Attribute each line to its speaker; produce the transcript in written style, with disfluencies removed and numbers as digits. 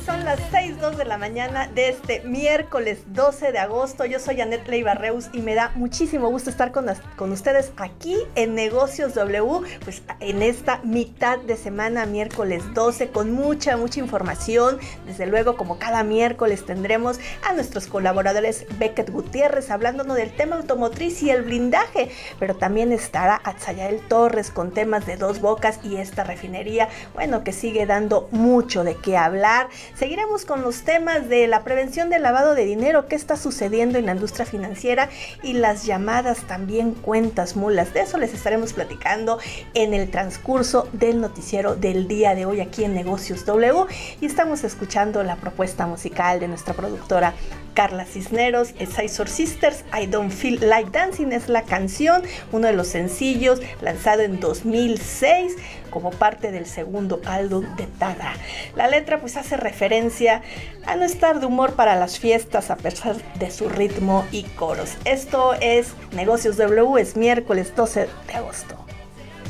Speaker 1: Son las 6:02 de la mañana de este miércoles 12 de agosto. Yo soy Anet Leiva Reus y me da muchísimo gusto estar con ustedes aquí en Negocios W, pues en esta mitad de semana, miércoles 12, con mucha información. Desde luego, como cada miércoles, tendremos a nuestros colaboradores Beckett Gutiérrez hablándonos del tema automotriz y el blindaje, pero también estará Atzayael Torres con temas de Dos Bocas y esta refinería, bueno, que sigue dando mucho de qué hablar. Seguiremos con los temas de la prevención del lavado de dinero, qué está sucediendo en la industria financiera y las llamadas también cuentas mulas. De eso les estaremos platicando en el transcurso del noticiero del día de hoy aquí en Negocios W. Y estamos escuchando la propuesta musical de nuestra productora Carla Cisneros. Scissor Sisters, I Don't Feel Like Dancing es la canción, uno de los sencillos lanzado en 2006 como parte del segundo álbum de Tadra. La letra pues hace referencia a no estar de humor para las fiestas a pesar de su ritmo y coros. Esto es Negocios W, es miércoles 12 de agosto.